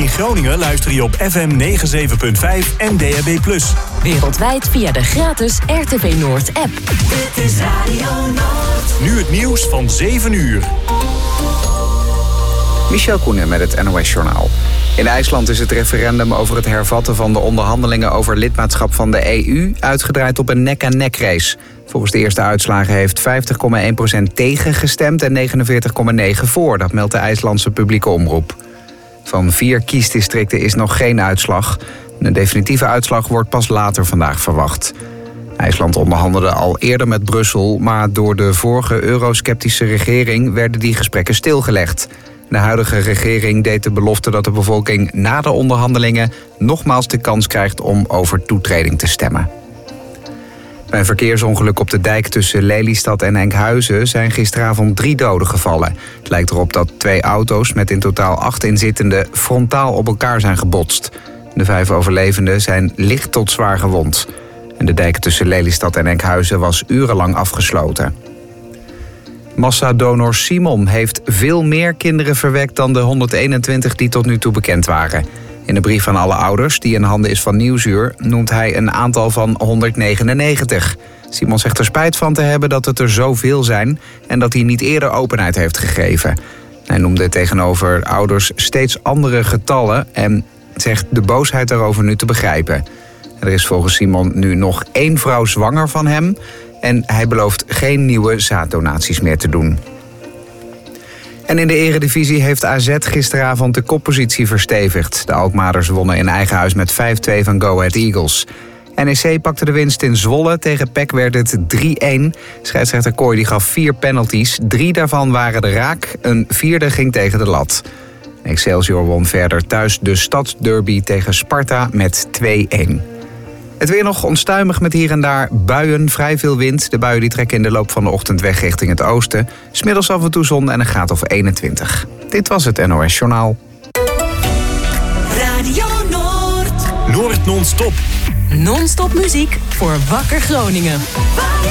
In Groningen luister je op FM 97.5 en DAB+. Wereldwijd via de gratis RTV Noord app. Dit is Radio Noord. Nu het nieuws van 7 uur. Michel Koenen met het NOS-journaal. In IJsland is het referendum over het hervatten van de onderhandelingen over lidmaatschap van de EU uitgedraaid op een nek-aan-nek race. Volgens de eerste uitslagen heeft 50,1% tegen gestemd en 49,9% voor. Dat meldt de IJslandse publieke omroep. Van 4 kiesdistricten is nog geen uitslag. Een definitieve uitslag wordt pas later vandaag verwacht. IJsland onderhandelde al eerder met Brussel, maar door de vorige eurosceptische regering werden die gesprekken stilgelegd. De huidige regering deed de belofte dat de bevolking na de onderhandelingen nogmaals de kans krijgt om over toetreding te stemmen. Bij een verkeersongeluk op de dijk tussen Lelystad en Enkhuizen zijn gisteravond 3 doden gevallen. Het lijkt erop dat 2 auto's met in totaal 8 inzittenden frontaal op elkaar zijn gebotst. De 5 overlevenden zijn licht tot zwaar gewond. En de dijk tussen Lelystad en Enkhuizen was urenlang afgesloten. Massadonor Simon heeft veel meer kinderen verwekt dan de 121 die tot nu toe bekend waren. In de brief aan alle ouders, die in handen is van Nieuwsuur, noemt hij een aantal van 199. Simon zegt er spijt van te hebben dat het er zoveel zijn en dat hij niet eerder openheid heeft gegeven. Hij noemde tegenover ouders steeds andere getallen en zegt de boosheid daarover nu te begrijpen. Er is volgens Simon nu nog 1 vrouw zwanger van hem en hij belooft geen nieuwe zaaddonaties meer te doen. En in de Eredivisie heeft AZ gisteravond de koppositie verstevigd. De Alkmaarders wonnen in eigen huis met 5-2 van Go Ahead Eagles. NEC pakte de winst in Zwolle. Tegen PEC werd het 3-1. Scheidsrechter Kooi die gaf 4 penalties. 3 daarvan waren de raak. Een 4e ging tegen de lat. Excelsior won verder thuis de Stadsderby tegen Sparta met 2-1. Het weer nog onstuimig met hier en daar buien, vrij veel wind. De buien die trekken in de loop van de ochtend weg richting het oosten. 's Middags af en toe zon en een graad of 21. Dit was het NOS Journaal. Radio Noord. Noord non-stop. Non-stop muziek voor Wakker Groningen.